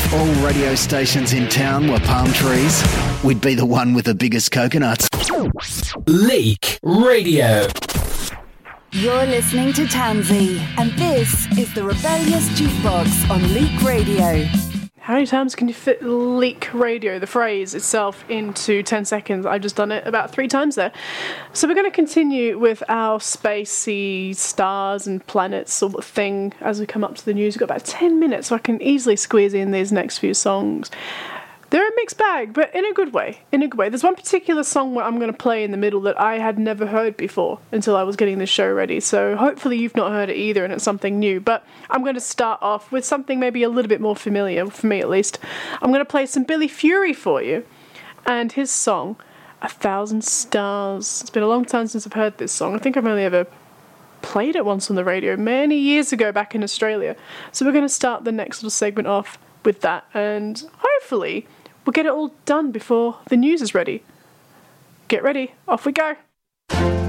If all radio stations in town were palm trees, we'd be the one with the biggest coconuts. Leak Radio. You're listening to Tansy, and this is the Rebellious Jukebox on Leak Radio. How many times can you fit Leak Radio, the phrase itself, into 10 seconds? I've just done it about 3 times there. So we're going to continue with our spacey stars and planets sort of thing as we come up to the news. We've got about 10 minutes, so I can easily squeeze in these next few songs. They're a mixed bag, but in a good way. There's one particular song where I'm going to play in the middle that I had never heard before until I was getting this show ready. So hopefully you've not heard it either and it's something new. But I'm going to start off with something maybe a little bit more familiar, for me at least. I'm going to play some Billy Fury for you and his song, 1,000 Stars. It's been a long time since I've heard this song. I think I've only ever played it once on the radio many years ago back in Australia. So we're going to start the next little segment off with that, and hopefully we'll get it all done before the news is ready. Get ready, off we go.